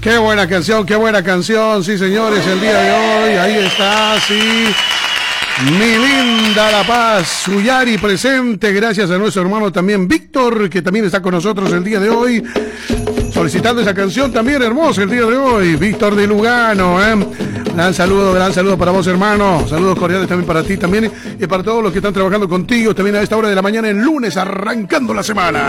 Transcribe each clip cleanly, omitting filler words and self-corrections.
Qué buena canción, sí señores, el día de hoy, ahí está, sí. Mi linda La Paz, Suyari presente, gracias a nuestro hermano también Víctor, que también está con nosotros el día de hoy, solicitando esa canción también hermosa el día de hoy, Víctor de Lugano, gran saludo para vos, hermano, saludos cordiales también para ti también, y para todos los que están trabajando contigo, también a esta hora de la mañana, en lunes, arrancando la semana.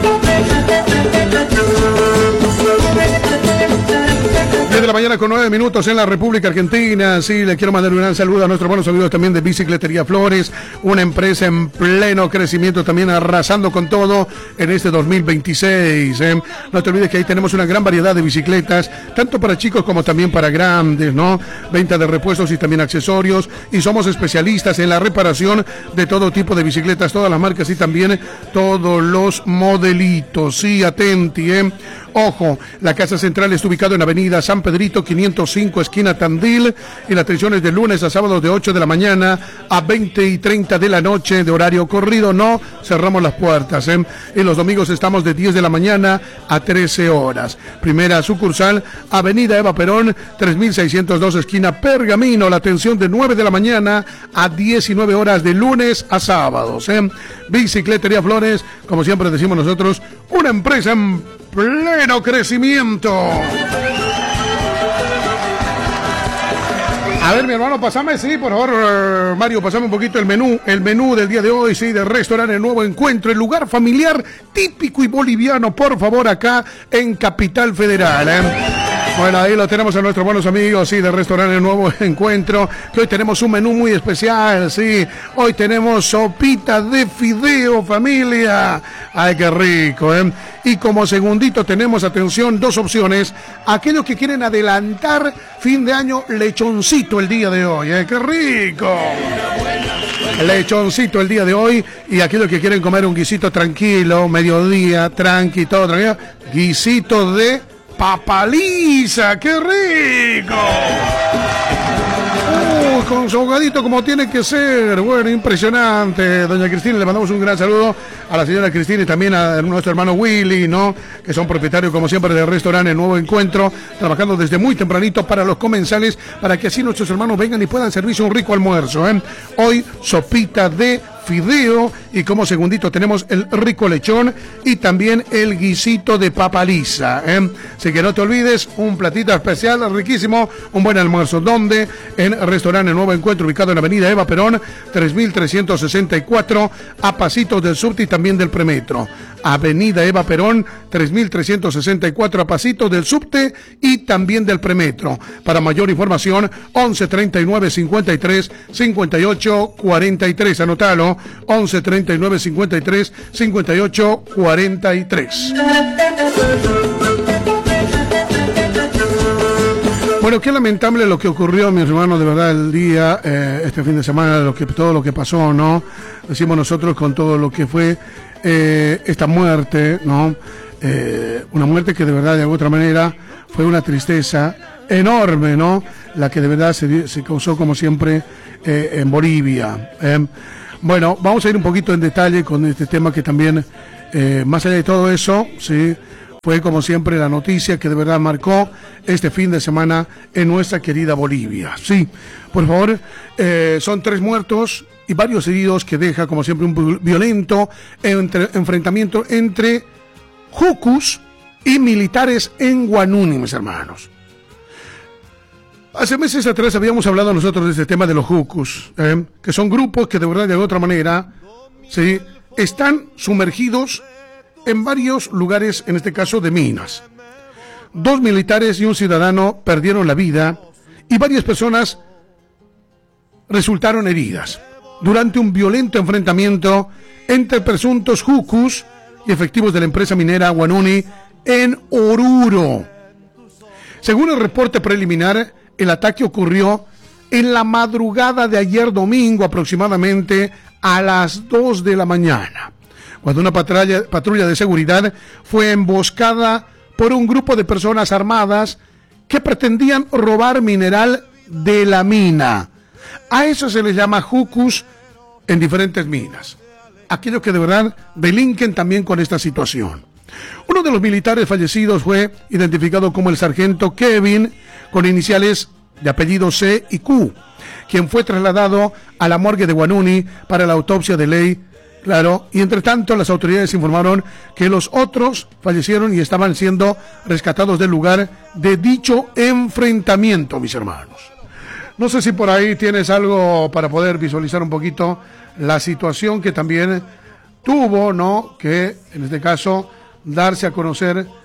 10 de la mañana con 9 minutos en la República Argentina. Sí, le quiero mandar un gran saludo a nuestros buenos amigos también de Bicicletería Flores, una empresa en pleno crecimiento, también arrasando con todo en este 2026. No te olvides que ahí tenemos una gran variedad de bicicletas, tanto para chicos como también para grandes, ¿no? Venta de repuestos y también accesorios, y somos especialistas en la reparación de todo tipo de bicicletas, todas las marcas y también todos los modelitos. Sí, atenti, Ojo, la casa central está ubicada en Avenida San Pedrito 505, esquina Tandil, y la atención es de lunes a sábado de 8 de la mañana a 20 y 30 de la noche, de horario corrido, no cerramos las puertas, Y los domingos estamos de 10 de la mañana a 13 horas. Primera sucursal, Avenida Eva Perón, 3602, esquina Pergamino, la atención de 9 de la mañana a 19 horas de lunes a sábados, Bicicletería Flores, como siempre decimos nosotros, una empresa en pleno crecimiento. A ver, mi hermano, pasame, sí, por favor, Mario, pasame un poquito el menú del día de hoy, sí, del restaurante El Nuevo Encuentro, el lugar familiar típico y boliviano, por favor, acá en Capital Federal, Bueno, ahí lo tenemos a nuestros buenos amigos, sí, del restaurante El Nuevo Encuentro, que hoy tenemos un menú muy especial, sí, hoy tenemos sopita de fideo, familia, ay, qué rico, Y como segundito tenemos, atención, dos opciones, aquellos que quieren adelantar fin de año, lechoncito el día de hoy, qué rico, lechoncito el día de hoy, y aquellos que quieren comer un guisito tranquilo, mediodía, tranqui, todo tranquilo, guisito de papaliza, qué rico. Con su ahogadito como tiene que ser. Bueno, impresionante. Doña Cristina, le mandamos un gran saludo a la señora Cristina y también a nuestro hermano Willy, ¿no? Que son propietarios, como siempre, del restaurante El Nuevo Encuentro, trabajando desde muy tempranito para los comensales, para que así nuestros hermanos vengan y puedan servirse un rico almuerzo, Hoy, sopita de fideo, y como segundito tenemos el rico lechón y también el guisito de papa lisa, Así que no te olvides, un platito especial, riquísimo, un buen almuerzo. ¿Dónde? En el restaurante El Nuevo Encuentro, ubicado en la avenida Eva Perón, 3364, a pasitos del subte y también del premetro. Avenida Eva Perón, 3364, a pasitos del subte y también del premetro. Para mayor información, 11 39 53 58 43. Anótalo, 11 39 53 58 43. Bueno, qué lamentable lo que ocurrió, mi hermano, de verdad, el día, este fin de semana, todo lo que pasó, ¿no? Decimos nosotros con todo lo que fue esta muerte, ¿no? Una muerte que de verdad, de alguna otra manera, fue una tristeza enorme, ¿no? La que de verdad se causó, como siempre, en Bolivia. Bueno, vamos a ir un poquito en detalle con este tema que también, más allá de todo eso, sí, fue como siempre la noticia que de verdad marcó este fin de semana en nuestra querida Bolivia. Sí, por favor, son 3 muertos y varios heridos que deja como siempre un violento enfrentamiento entre jucus y militares en Huanuni, mis hermanos. Hace meses atrás habíamos hablado nosotros de este tema de los jucus, que son grupos que de verdad de otra manera, sí, están sumergidos en varios lugares, en este caso de minas. 2 militares y un ciudadano perdieron la vida y varias personas resultaron heridas durante un violento enfrentamiento entre presuntos jucus y efectivos de la empresa minera Huanuni en Oruro. Según el reporte preliminar, el ataque ocurrió en la madrugada de ayer domingo, aproximadamente a las 2 de la mañana, cuando una patrulla de seguridad fue emboscada por un grupo de personas armadas que pretendían robar mineral de la mina. A eso se les llama jucus en diferentes minas. Aquellos que de verdad delinquen también con esta situación. Uno de los militares fallecidos fue identificado como el sargento Kevin, con iniciales de apellido C y Q, quien fue trasladado a la morgue de Guanuni para la autopsia de ley. Claro, y entre tanto las autoridades informaron que los otros fallecieron y estaban siendo rescatados del lugar de dicho enfrentamiento, mis hermanos. No sé si por ahí tienes algo para poder visualizar un poquito la situación que también tuvo, ¿no? Que en este caso darse a conocer